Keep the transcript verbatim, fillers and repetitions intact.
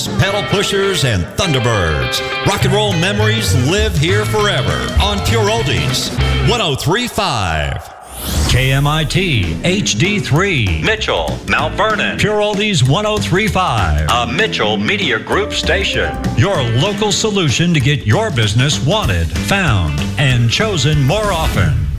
pedal pushers, and Thunderbirds. Rock and roll memories live here forever on Pure Oldies one oh three point five. K M I T H D three, Mitchell, Mount Vernon. Pure Oldies one oh three point five, a Mitchell Media Group station. Your local solution to get your business wanted, found, and chosen more often.